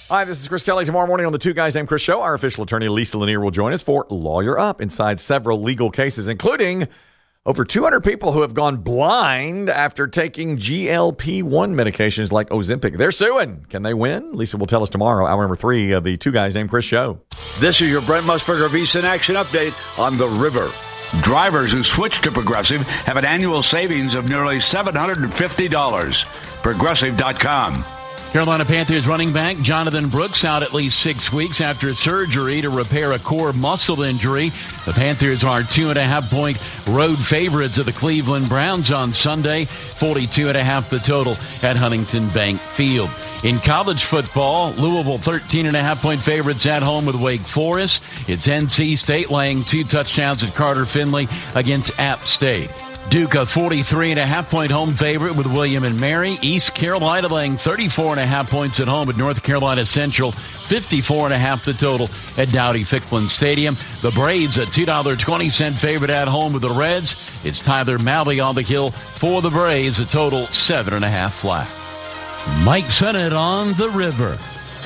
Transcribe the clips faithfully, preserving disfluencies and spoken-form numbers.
Hi, this is Chris Kelly. Tomorrow morning on the Two Guys Named Chris show, our official attorney Lisa Lanier will join us for Lawyer Up inside several legal cases, including over two hundred people who have gone blind after taking G L P one medications like Ozempic. They're suing. Can they win? Lisa will tell us tomorrow, hour number three of the Two Guys Named Chris show. This is your Brent Musburger VSiN Action Update on the river. Drivers who switch to Progressive have an annual savings of nearly seven hundred fifty dollars. Progressive dot com. Carolina Panthers running back Jonathan Brooks out at least six weeks after surgery to repair a core muscle injury. The Panthers are two and a half point road favorites of the Cleveland Browns on Sunday. forty-two and a half the total at Huntington Bank Field. In college football, Louisville thirteen and a half point favorites at home with Wake Forest. It's N C State laying two touchdowns at Carter Finley against App State. Duke a forty-three and a half point home favorite with William and Mary. East Carolina laying thirty-four and a half points at home at North Carolina Central. fifty-four and a half the total at Dowdy-Ficklen Stadium. The Braves a two dollars and twenty cents favorite at home with the Reds. It's Tyler Mahle on the hill for the Braves. A total seven and a half flat. Mike Sennett on the river.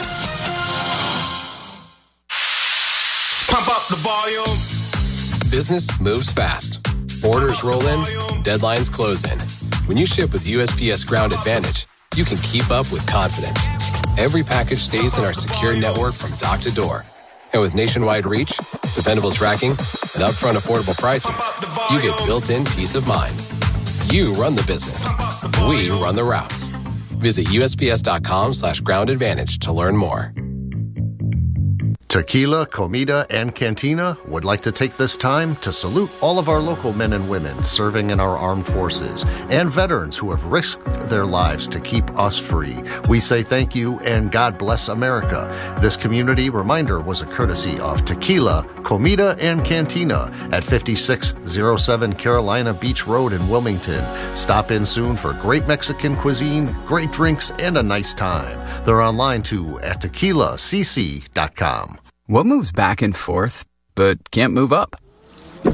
Pump up the volume. Business moves fast. Orders roll in, deadlines close in. When you ship with U S P S Ground Advantage, you can keep up with confidence. Every package stays in our secure network from dock to door. And with nationwide reach, dependable tracking, and upfront affordable pricing, you get built-in peace of mind. You run the business. We run the routes. Visit USPS.com slash ground advantage to learn more. Tequila, Comida, and Cantina would like to take this time to salute all of our local men and women serving in our armed forces and veterans who have risked their lives to keep us free. We say thank you and God bless America. This community reminder was a courtesy of Tequila, Comida, and Cantina at fifty-six oh seven Carolina Beach Road in Wilmington. Stop in soon for great Mexican cuisine, great drinks, and a nice time. They're online too at tequila c c dot com. What moves back and forth, but can't move up?